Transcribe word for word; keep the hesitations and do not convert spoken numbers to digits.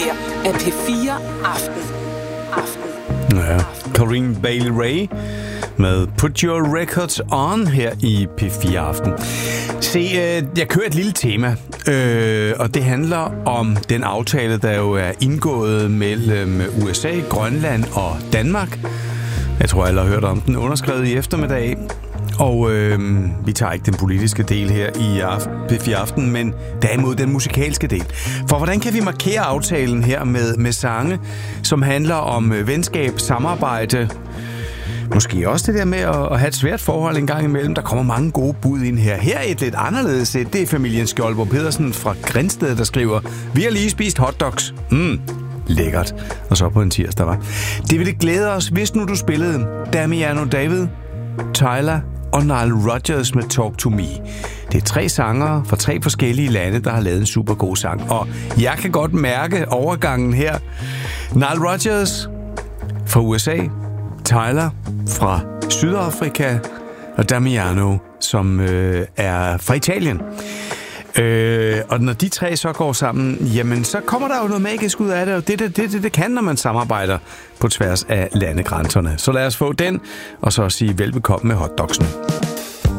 her er P fire Aften. Aften. Ja, Corinne Bailey Rae med Put Your Records On her i P fire Aften. Se, øh, jeg kører et lille tema, øh, og det handler om den aftale, der jo er indgået mellem U S A, Grønland og Danmark. Jeg tror, alle har hørt om den, underskrevet i eftermiddag. Og øh, vi tager ikke den politiske del her i aften, P fire Aften, men derimod den musikalske del. For hvordan kan vi markere aftalen her med, med sange, som handler om øh, venskab, samarbejde, måske også det der med at, at have et svært forhold en gang imellem. Der kommer mange gode bud ind her. Her er et lidt anderledes sæt. Det er familien Skjoldborg Pedersen fra Grindsted, der skriver: Vi har lige spist hotdogs. Mm, lækkert. Og så på en tirsdag, var. Det ville glæde os, hvis nu du spillede Damiano David, Tyler og Nile Rodgers med Talk to Me. Det er tre sangere fra tre forskellige lande, der har lavet en super god sang. Og jeg kan godt mærke overgangen her. Nile Rodgers fra U S A, Tyler fra Sydafrika og Damiano, som øh, er fra Italien. Øh, og når de tre så går sammen, jamen så kommer der jo noget magisk ud af det, og det det, det, det, det kan, når man samarbejder på tværs af landegrænserne. Så lad os få den, og så sige velbekomme med hotdogsene.